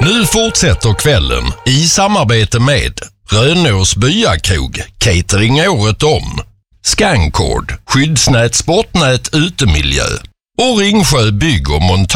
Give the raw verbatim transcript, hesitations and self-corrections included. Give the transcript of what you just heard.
Nu fortsätter kvällen i samarbete med Rönås Byakrog, catering året om, Scancord, skyddsnät, sportnät, utemiljö och Ringsjö bygg och montage.